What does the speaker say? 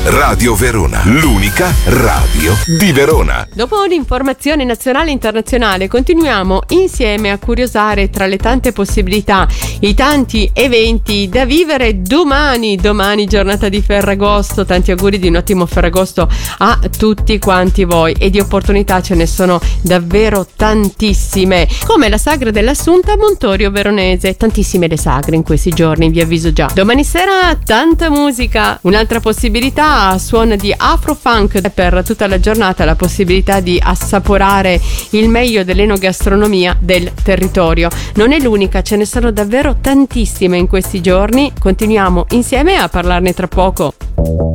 Radio Verona, l'unica radio di Verona. Dopo l'informazione nazionale e internazionale continuiamo insieme a curiosare tra le tante possibilità, i tanti eventi da vivere domani giornata di Ferragosto. Tanti auguri di un ottimo Ferragosto a tutti quanti voi, e di opportunità ce ne sono davvero tantissime, come la sagra dell'Assunta a Montorio Veronese. Tantissime le sagre in questi giorni, vi avviso già. Domani sera tanta musica, un'altra possibilità a suono di Afrofunk per tutta la giornata, la possibilità di assaporare il meglio dell'enogastronomia del territorio. Non è l'unica, ce ne sono davvero tantissime in questi giorni. Continuiamo insieme a parlarne tra poco.